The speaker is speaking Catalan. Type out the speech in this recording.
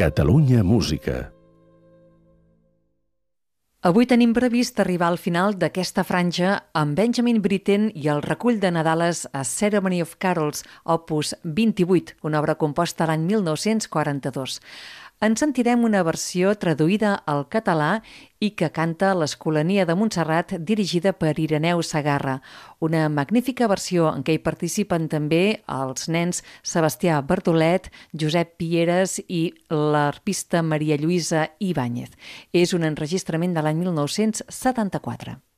Catalunya Música. Avui tenim previst arribar al final d'aquesta franja amb Benjamin Britten i el recull de Nadales A Ceremony of Carols, opus 28, una obra composta l'any 1942. En sentirem una versió traduïda al català i que canta l'Escolania de Montserrat, dirigida per Ireneu Segarra. Una magnífica versió en què hi participen també els nens Sebastià Bertolet, Josep Pieres i l'arpista Maria Lluïsa Ibáñez. És un enregistrament de l'any 1974.